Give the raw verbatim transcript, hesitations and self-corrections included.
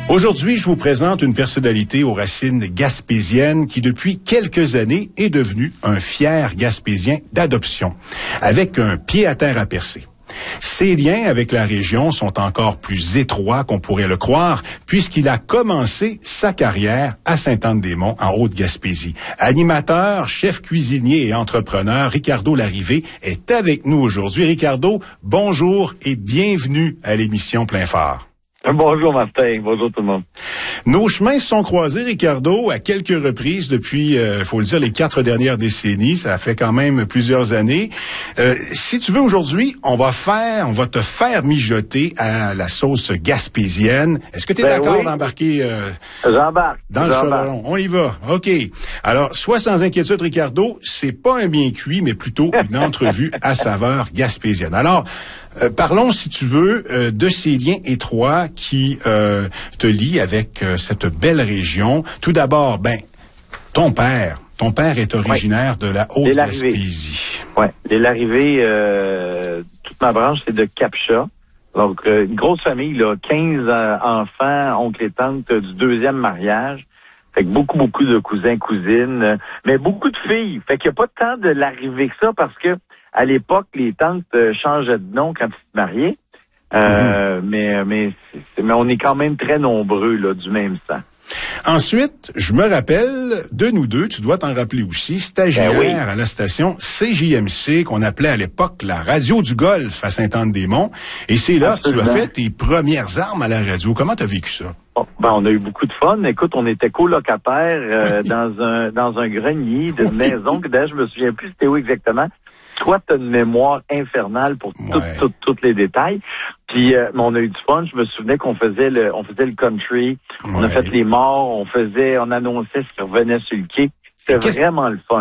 Aujourd'hui, je vous présente une personnalité aux racines gaspésiennes qui, depuis quelques années, est devenu un fier Gaspésien d'adoption, avec un pied à terre à percer. Ses liens avec la région sont encore plus étroits qu'on pourrait le croire, puisqu'il a commencé sa carrière à Sainte-Anne-des-Monts, en Haute-Gaspésie. Animateur, chef cuisinier et entrepreneur, Ricardo Larrivé est avec nous aujourd'hui. Ricardo, bonjour et bienvenue à l'émission Plein Phare. Bonjour Martin, bonjour tout le monde. Nos chemins se sont croisés, Ricardo, à quelques reprises depuis, il euh, faut le dire, les quatre dernières décennies. Ça fait quand même plusieurs années. Euh, si tu veux, aujourd'hui, on va faire, on va te faire mijoter à la sauce gaspésienne. Est-ce que tu es ben d'accord oui. d'embarquer euh, J'embarque. dans le J'embarque. chaudron? On y va. OK. Alors, sois sans inquiétude, Ricardo, c'est pas un bien cuit, mais plutôt une entrevue à saveur gaspésienne. Alors, Euh, parlons, si tu veux, euh, de ces liens étroits qui euh, te lient avec euh, cette belle région. Tout d'abord, ben, ton père. Ton père est originaire oui. de la Haute-Gaspésie. Oui, dès l'arrivée, euh, toute ma branche, c'est de Capcha. Donc, euh, une grosse famille, là, quinze euh, enfants, oncles et tantes euh, du deuxième mariage. Fait que beaucoup, beaucoup de cousins, cousines, euh, mais beaucoup de filles. Fait qu'il n'y a pas tant de l'arrivée que ça parce que à l'époque, les tantes euh, changeaient de nom quand ils se mariaient. Euh, mm-hmm. mais, mais, c'est, mais on est quand même très nombreux, là, du même sang. Ensuite, je me rappelle de nous deux, tu dois t'en rappeler aussi, stagiaire ben oui. à la station C J M C, qu'on appelait à l'époque la radio du Golfe à Sainte-Anne-des-Monts. Et c'est là Absolument. que tu as fait tes premières armes à la radio. Comment t'as vécu ça? Oh, ben, on a eu beaucoup de fun. Écoute, on était colocataires euh, oui. dans un dans un grenier d'une oui. maison que d'ailleurs, je me souviens plus c'était où exactement. Toi, tu as une mémoire infernale pour ouais. tous tout, tout, les détails. Puis, euh, on a eu du fun. Je me souvenais qu'on faisait le, on faisait le country. Ouais. On a fait les morts. On faisait, on annonçait ce qui revenait sur le quai. C'était vraiment le fun.